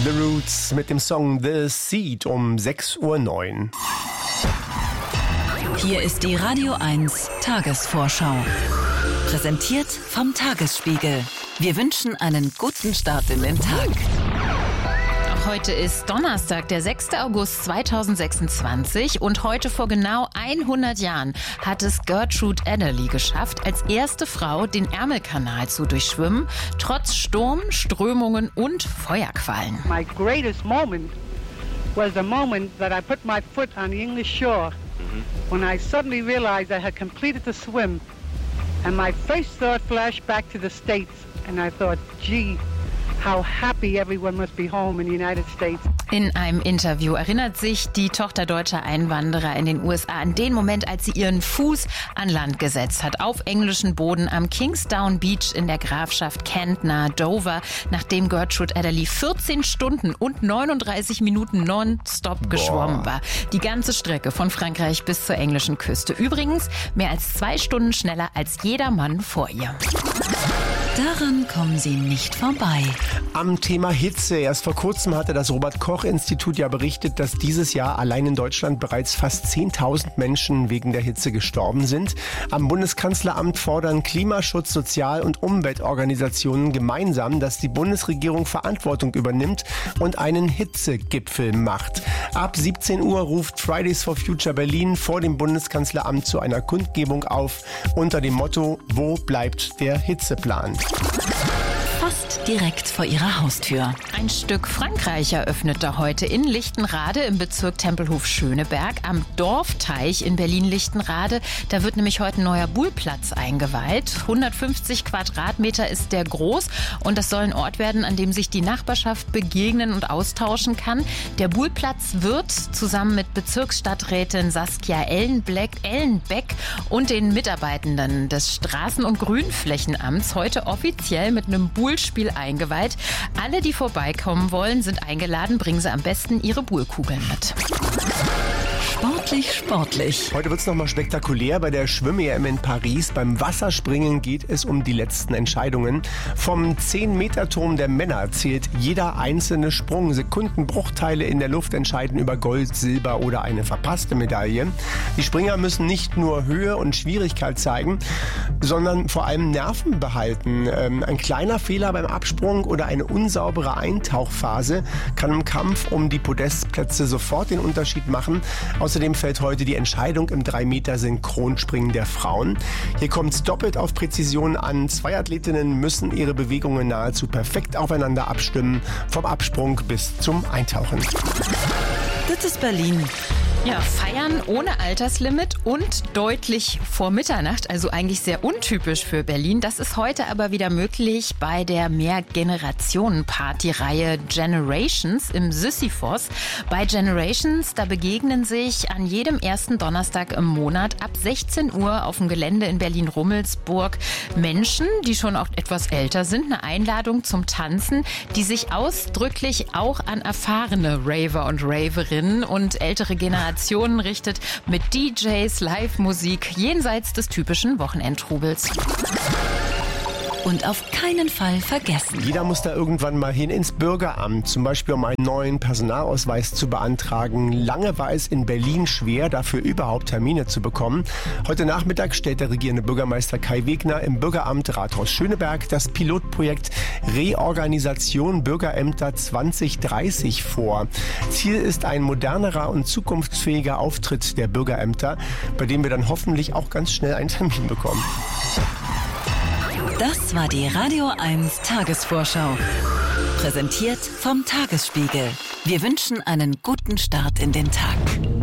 The Roots mit dem Song The Seed um 6:09 Uhr. Hier ist die Radio 1 Tagesvorschau. Präsentiert vom Tagesspiegel. Wir wünschen einen guten Start in den Tag. Heute ist Donnerstag, der 6. August 2026 und heute vor genau 100 Jahren hat es Gertrude Adderley geschafft, als erste Frau den Ärmelkanal zu durchschwimmen, trotz Sturm, Strömungen und Feuerquallen. My greatest moment was the moment that I put my foot on the English shore when I suddenly realized I had completed the swim and my first thought flashed back to the States and I thought, gee, how happy everyone must be home in the United States. In einem Interview erinnert sich die Tochter deutscher Einwanderer in den USA an den Moment, als sie ihren Fuß an Land gesetzt hat, auf englischen Boden am Kingsdown Beach in der Grafschaft Kent nahe Dover, nachdem Gertrude Adderley 14 Stunden und 39 Minuten nonstop geschwommen war. Die ganze Strecke von Frankreich bis zur englischen Küste. Übrigens mehr als 2 Stunden schneller als jeder Mann vor ihr. Daran kommen Sie nicht vorbei. Am Thema Hitze. Erst vor kurzem hatte das Robert-Koch-Institut ja berichtet, dass dieses Jahr allein in Deutschland bereits fast 10.000 Menschen wegen der Hitze gestorben sind. Am Bundeskanzleramt fordern Klimaschutz-, Sozial- und Umweltorganisationen gemeinsam, dass die Bundesregierung Verantwortung übernimmt und einen Hitzegipfel macht. Ab 17 Uhr ruft Fridays for Future Berlin vor dem Bundeskanzleramt zu einer Kundgebung auf unter dem Motto: Wo bleibt der Hitzeplan? Fast direkt vor Ihrer Haustür. Ein Stück Frankreich eröffnete heute in Lichtenrade im Bezirk Tempelhof-Schöneberg am Dorfteich in Berlin-Lichtenrade. Da wird nämlich heute ein neuer Buhlplatz eingeweiht. 150 Quadratmeter ist der groß und das soll ein Ort werden, an dem sich die Nachbarschaft begegnen und austauschen kann. Der Buhlplatz wird zusammen mit Bezirksstadträtin Saskia Ellenbeck und den Mitarbeitenden des Straßen- und Grünflächenamts heute offiziell mit einem Buhlspiel eingeweiht. Alle, die vorbeikommen wollen, sind eingeladen. Bringen Sie am besten Ihre Buhlkugeln mit. Sportlich. Heute wird es nochmal spektakulär bei der Schwimm-EM in Paris. Beim Wasserspringen geht es um die letzten Entscheidungen. Vom 10-Meter-Turm der Männer zählt jeder einzelne Sprung. Sekundenbruchteile in der Luft entscheiden über Gold, Silber oder eine verpasste Medaille. Die Springer müssen nicht nur Höhe und Schwierigkeit zeigen, sondern vor allem Nerven behalten. Ein kleiner Fehler beim Absprung oder eine unsaubere Eintauchphase kann im Kampf um die Podestplätze sofort den Unterschied machen. Außerdem fällt heute die Entscheidung im 3-Meter-Synchronspringen der Frauen. Hier kommt es doppelt auf Präzision an. 2 Athletinnen müssen ihre Bewegungen nahezu perfekt aufeinander abstimmen, vom Absprung bis zum Eintauchen. Das ist Berlin. Ja, feiern ohne Alterslimit und deutlich vor Mitternacht, also eigentlich sehr untypisch für Berlin. Das ist heute aber wieder möglich bei der Mehrgenerationen-Party-Reihe Generations im Sisyphos. Bei Generations, da begegnen sich an jedem ersten Donnerstag im Monat ab 16 Uhr auf dem Gelände in Berlin-Rummelsburg Menschen, die schon auch etwas älter sind, eine Einladung zum Tanzen, die sich ausdrücklich auch an erfahrene Raver und Raverinnen und ältere Generationen richtet, mit DJs, Live-Musik jenseits des typischen Wochenendtrubels. Und auf keinen Fall vergessen. Jeder muss da irgendwann mal hin ins Bürgeramt, zum Beispiel um einen neuen Personalausweis zu beantragen. Lange war es in Berlin schwer, dafür überhaupt Termine zu bekommen. Heute Nachmittag stellt der regierende Bürgermeister Kai Wegner im Bürgeramt Rathaus Schöneberg das Pilotprojekt Reorganisation Bürgerämter 2030 vor. Ziel ist ein modernerer und zukunftsfähiger Auftritt der Bürgerämter, bei dem wir dann hoffentlich auch ganz schnell einen Termin bekommen. Das war die Radio 1 Tagesvorschau. Präsentiert vom Tagesspiegel. Wir wünschen einen guten Start in den Tag.